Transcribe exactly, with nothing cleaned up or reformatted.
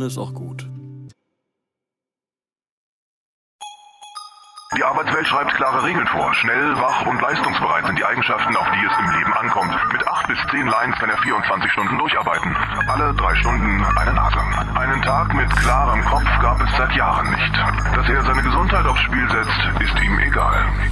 ist auch gut. Die Arbeitswelt schreibt klare Regeln vor. Schnell, wach und leistungsbereit sind die Eigenschaften, auf die es im Leben ankommt. Mit acht bis zehn Lines kann er vierundzwanzig Stunden durcharbeiten. Alle drei Stunden eine Nase. Einen Tag mit klarem Kopf gab es seit Jahren nicht. Dass er seine Gesundheit aufs Spiel setzt, ist ihm egal.